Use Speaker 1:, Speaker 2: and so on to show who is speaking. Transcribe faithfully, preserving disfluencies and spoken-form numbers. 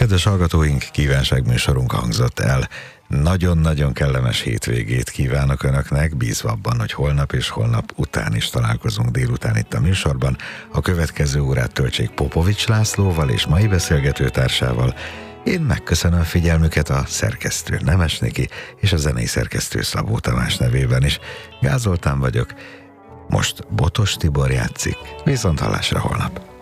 Speaker 1: Kedves hallgatóink, kívánságműsorunk hangzott el. Nagyon-nagyon kellemes hétvégét kívánok Önöknek, bízva abban, hogy holnap és holnap után is találkozunk délután itt a műsorban. A következő órát töltsék Popovics Lászlóval és mai beszélgetőtársával. Én megköszönöm a figyelmüket a szerkesztő Nemes Niki és a zenei szerkesztő Szabó Tamás nevében is. Gál Zoltán vagyok, most Botos Tibor játszik, viszont hallásra holnap.